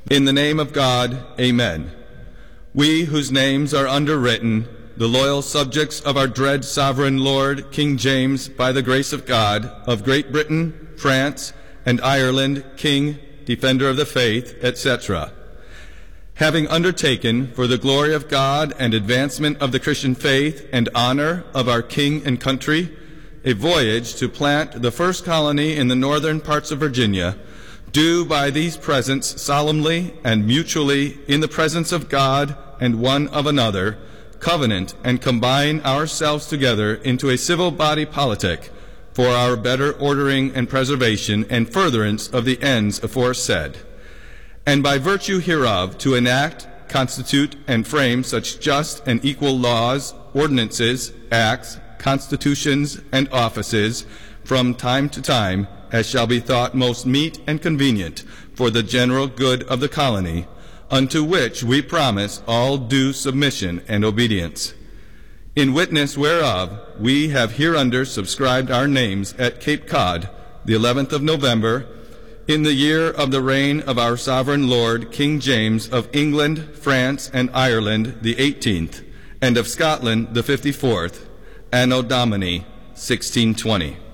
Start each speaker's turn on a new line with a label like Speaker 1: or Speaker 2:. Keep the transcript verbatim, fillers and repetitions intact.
Speaker 1: In the name of God, amen. We whose names are underwritten, the loyal subjects of our dread sovereign Lord, King James, by the grace of God, of Great Britain, France, and Ireland, King, Defender of the Faith, et cetera, having undertaken, for the glory of God and advancement of the Christian faith and honor of our King and country, a voyage to plant the first colony in the northern parts of Virginia, do by these presents solemnly and mutually in the presence of God and one of another, covenant and combine ourselves together into a civil body politic for our better ordering and preservation and furtherance of the ends aforesaid, and by virtue hereof to enact, constitute, and frame such just and equal laws, ordinances, acts, constitutions, and offices from time to time as shall be thought most meet and convenient for the general good of the colony, unto which we promise all due submission and obedience. In witness whereof, we have hereunder subscribed our names at Cape Cod, the eleventh of November, in the year of the reign of our sovereign Lord, King James of England, France, and Ireland, the eighteenth, and of Scotland, the fifty-fourth, Anno Domini, sixteen twenty.